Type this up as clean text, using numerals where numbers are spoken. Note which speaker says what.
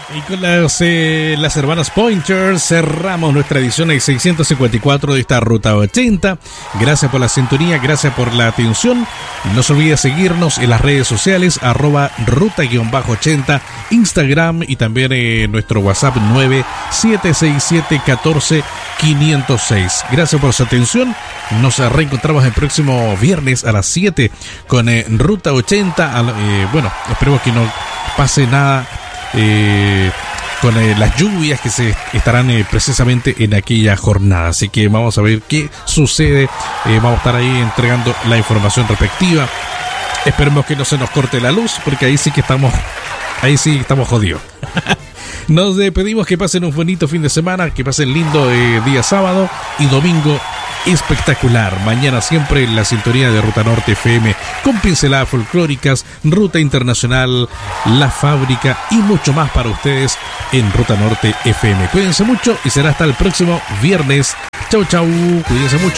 Speaker 1: Y con las hermanas Pointers cerramos nuestra edición 654 de esta Ruta 80. Gracias por la sintonía, gracias por la atención. No se olvide seguirnos en las redes sociales, @ruta-80, Instagram y también en nuestro WhatsApp 9767-14506. Gracias por su atención. Nos reencontramos el próximo viernes a las 7 con Ruta 80. Bueno, esperemos que no pase nada con las lluvias que se estarán precisamente en aquella jornada, así que vamos a ver qué sucede. Vamos a estar ahí entregando la información respectiva. Esperemos que no se nos corte la luz, porque ahí sí estamos jodidos. Nos pedimos que pasen un bonito fin de semana, que pasen lindo día sábado y domingo espectacular. Mañana siempre en la sintonía de Ruta Norte FM con pinceladas folclóricas, Ruta Internacional, La Fábrica y mucho más para ustedes en Ruta Norte FM. Cuídense mucho y será hasta el próximo viernes. Chau, chau. Cuídense mucho.